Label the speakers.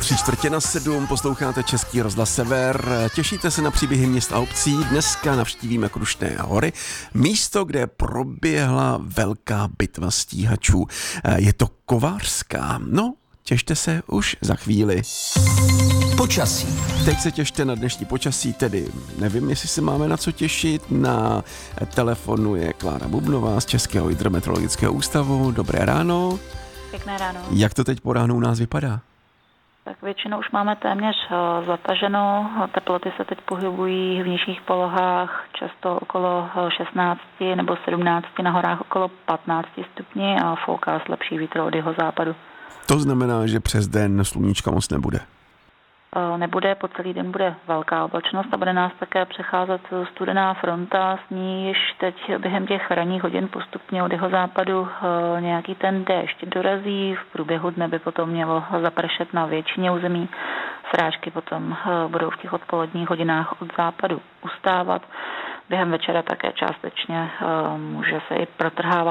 Speaker 1: 6:45 posloucháte Český rozhlas Sever. Těšíte se na příběhy měst a obcí? Dneska navštívíme Krušné hory, místo, kde proběhla velká bitva stíhačů. Je to Kovářská. No, těšte se už za chvíli.
Speaker 2: Počasí.
Speaker 1: Teď se těšte na dnešní počasí, tedy nevím, jestli se máme na co těšit. Na telefonu je Klára Bubnová z Českého hydrometeorologického ústavu. Dobré ráno.
Speaker 3: Pěkné ráno.
Speaker 1: Jak to teď po ránu u nás vypadá?
Speaker 3: Tak většinou už máme téměř zataženo. Teploty se teď pohybují v nižších polohách, často okolo 16 nebo 17, na horách okolo 15 stupňů a fouká slabší vítr od jihozápadu.
Speaker 1: To znamená, že přes den sluníčka moc nebude.
Speaker 3: Nebude, po celý den bude velká oblačnost a bude nás také přecházet studená fronta, s ní již teď během těch ranních hodin postupně od jihozápadu nějaký ten déšť dorazí, v průběhu dne by potom mělo zapršet na většině území, srážky potom budou v těch odpoledních hodinách od západu ustávat, během večera také částečně může se i protrhávat